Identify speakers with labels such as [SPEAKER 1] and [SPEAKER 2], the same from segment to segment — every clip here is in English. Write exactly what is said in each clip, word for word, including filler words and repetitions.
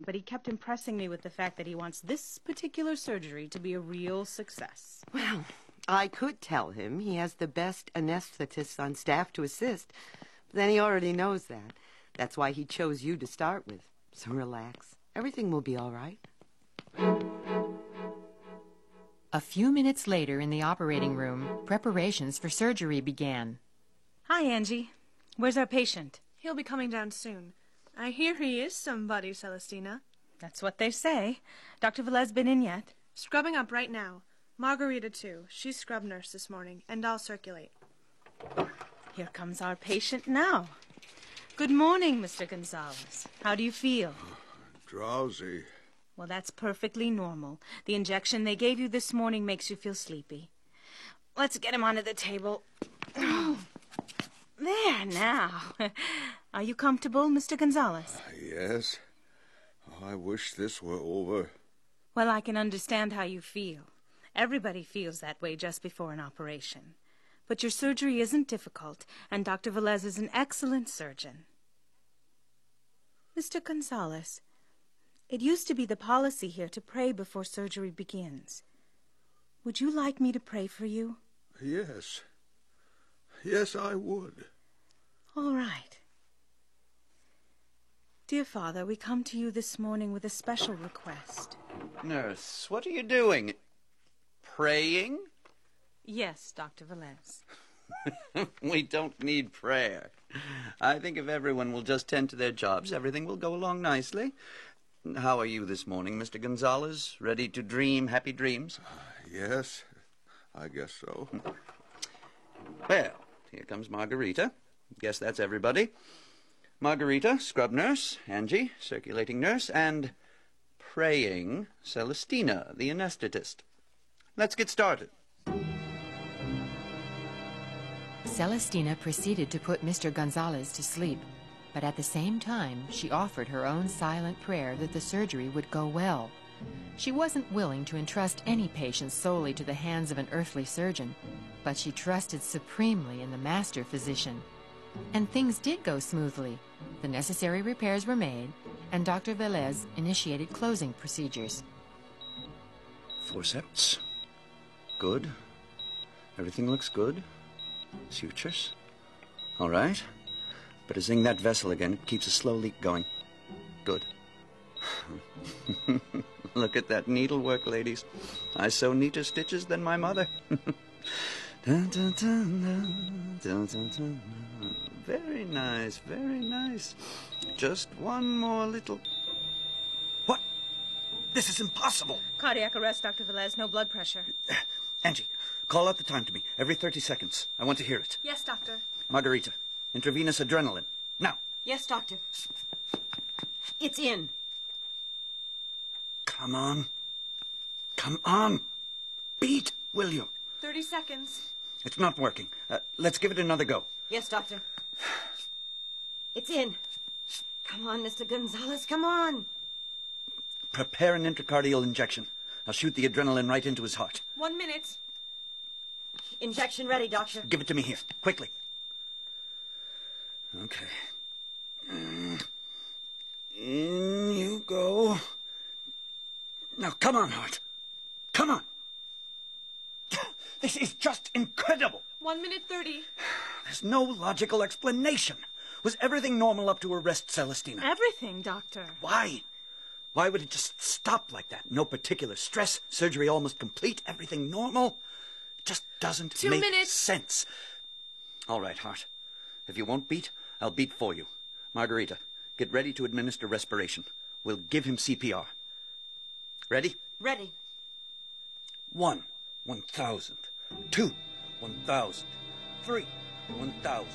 [SPEAKER 1] but he kept impressing me with the fact that he wants this particular surgery to be a real success.
[SPEAKER 2] Well, I could tell him he has the best anesthetists on staff to assist, but then he already knows that. That's why he chose you to start with. So relax. Everything will be all right.
[SPEAKER 3] A few minutes later in the operating room, preparations for surgery began.
[SPEAKER 1] Hi, Angie. Where's our patient?
[SPEAKER 4] He'll be coming down soon. I hear he is somebody, Celestina.
[SPEAKER 1] That's what they say. Doctor Velez been in yet?
[SPEAKER 4] Scrubbing up right now. Margarita, too. She's scrub nurse this morning, and I'll circulate.
[SPEAKER 1] Here comes our patient now. Good morning, Mister Gonzalez. How do you feel?
[SPEAKER 5] Drowsy.
[SPEAKER 1] Well, that's perfectly normal. The injection they gave you this morning makes you feel sleepy. Let's get him onto the table. Oh, there now. Are you comfortable, Mister Gonzalez?
[SPEAKER 5] Uh, yes. I wish this were over.
[SPEAKER 1] Well, I can understand how you feel. Everybody feels that way just before an operation. But your surgery isn't difficult, and Doctor Velez is an excellent surgeon. Mister Gonzalez, it used to be the policy here to pray before surgery begins. Would you like me to pray for you?
[SPEAKER 5] Yes. Yes, I would.
[SPEAKER 1] All right. Dear Father, we come to you this morning with a special request.
[SPEAKER 6] Nurse, what are you doing? Praying?
[SPEAKER 1] Yes, Doctor Velez.
[SPEAKER 6] We don't need prayer. I think if everyone will just tend to their jobs, everything will go along nicely. How are you this morning, Mister Gonzalez? Ready to dream happy dreams?
[SPEAKER 5] Uh, yes, I guess so.
[SPEAKER 6] Well, here comes Margarita. Guess that's everybody. Margarita, scrub nurse. Angie, circulating nurse. And praying Celestina, the anesthetist. Let's get started.
[SPEAKER 3] Celestina proceeded to put Mister Gonzalez to sleep, but at the same time she offered her own silent prayer that the surgery would go well. She wasn't willing to entrust any patient solely to the hands of an earthly surgeon, but she trusted supremely in the master physician. And things did go smoothly. The necessary repairs were made, and Doctor Velez initiated closing procedures.
[SPEAKER 6] Forceps. Good. Everything looks good. Sutures. All right. Better zing that vessel again. It keeps a slow leak going. Good. Look at that needlework, ladies. I sew neater stitches than my mother. Dun, dun, dun, dun, dun, dun, dun. Very nice, very nice. Just one more little... What? This is impossible.
[SPEAKER 1] Cardiac arrest, Doctor Velez. No blood pressure.
[SPEAKER 6] Uh, Angie, call out the time to me every thirty seconds. I want to hear it.
[SPEAKER 4] Yes, doctor.
[SPEAKER 6] Margarita, intravenous adrenaline. Now.
[SPEAKER 2] Yes, doctor. It's in.
[SPEAKER 6] Come on. Come on. Beat, will you?
[SPEAKER 4] Thirty seconds.
[SPEAKER 6] It's not working. Uh, let's give it another go.
[SPEAKER 2] Yes, doctor. It's in. Come on, Mister Gonzalez, come on.
[SPEAKER 6] Prepare an intracardial injection. I'll shoot the adrenaline right into his heart.
[SPEAKER 4] One minute.
[SPEAKER 2] Injection ready, doctor.
[SPEAKER 6] Give it to me here, quickly. Okay. Mm. In you go. Now, come on, heart. Come on. This is just incredible.
[SPEAKER 4] One minute thirty.
[SPEAKER 6] There's no logical explanation. Was everything normal up to arrest Celestina?
[SPEAKER 1] Everything, doctor.
[SPEAKER 6] Why? Why would it just stop like that? No particular stress, surgery almost complete, everything normal? It just doesn't
[SPEAKER 4] Two
[SPEAKER 6] make
[SPEAKER 4] minutes.
[SPEAKER 6] sense. All right, Hart. If you won't beat, I'll beat for you. Margarita, get ready to administer respiration. We'll give him C P R. Ready?
[SPEAKER 2] Ready.
[SPEAKER 6] One, one thousand. Two, one thousand. Three, one thousand.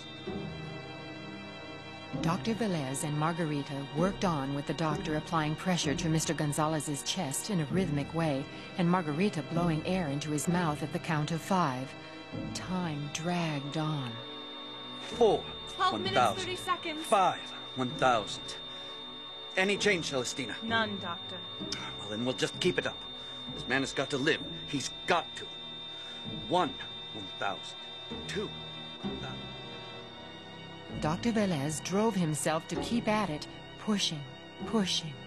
[SPEAKER 3] Doctor Velez and Margarita worked on with the doctor applying pressure to Mister Gonzalez's chest in a rhythmic way, and Margarita blowing air into his mouth at the count of five. Time dragged on.
[SPEAKER 6] Four,
[SPEAKER 4] Twelve
[SPEAKER 6] one
[SPEAKER 4] minutes,
[SPEAKER 6] thousand.
[SPEAKER 4] thirty seconds.
[SPEAKER 6] Five, one thousand. Any change, Celestina?
[SPEAKER 1] None, doctor.
[SPEAKER 6] Well, then we'll just keep it up. This man has got to live. He's got to. One, one thousand. Two, one thousand.
[SPEAKER 3] Doctor Velez drove himself to keep at it, pushing, pushing,